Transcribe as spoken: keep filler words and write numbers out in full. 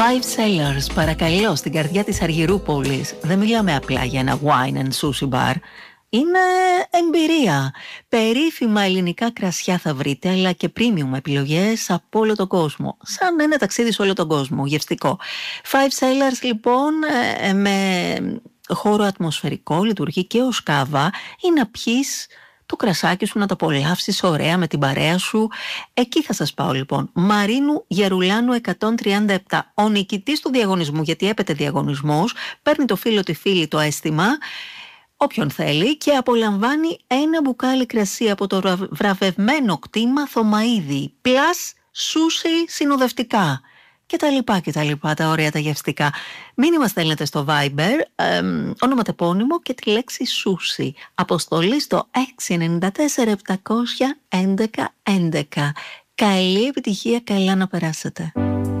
Five Sailors, παρακαλώ, στην καρδιά της Αργυρούπολης. Δεν μιλάμε απλά για ένα wine and sushi bar. Είναι εμπειρία. Περίφημα ελληνικά κρασιά θα βρείτε, αλλά και premium επιλογές από όλο τον κόσμο. Σαν ένα ταξίδι σε όλο τον κόσμο, γευστικό. Five Sailors λοιπόν με χώρο ατμοσφαιρικό, λειτουργεί και ως κάβα, ή να πιείς το κρασάκι σου, να το απολαύσεις ωραία με την παρέα σου. Εκεί θα σας πάω λοιπόν. Μαρίνου Γερουλάνου εκατόν τριάντα επτά. Ο νικητής του διαγωνισμού, γιατί έπεται διαγωνισμός, παίρνει το φίλο τη φίλη το αίσθημα, όποιον θέλει, και απολαμβάνει ένα μπουκάλι κρασί από το βραβευμένο κτήμα Θωμαίδη, πλας σούσι συνοδευτικά και τα λοιπά και τα λοιπά, τα ωραία τα γευστικά. Μήνυμα στέλνετε στο Viber, ε, ονοματεπώνυμο και τη λέξη σούσι. Αποστολή στο έξι εννιά τέσσερα επτακόσια έντεκα έντεκα. Καλή επιτυχία, καλά να περάσετε.